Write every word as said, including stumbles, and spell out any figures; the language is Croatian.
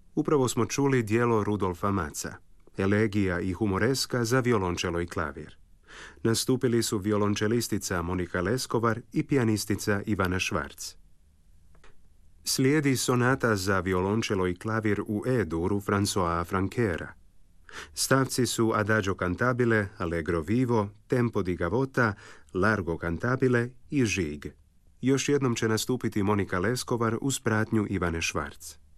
Upravo smo čuli dijelo Rudolfa Maca, elegija i humoreska za violončelo i klavir. Nastupili su violončelistica Monika Leskovar i pijanistica Ivana Švarc. Slijedi sonata za violončelo i klavir u E-duru Françoisa Frankera. Stavci su Adagio cantabile, Allegro vivo, Tempo di gavota, Largo cantabile i Žig. Još jednom će nastupiti Monika Leskovar uz pratnju Ivane Švarc.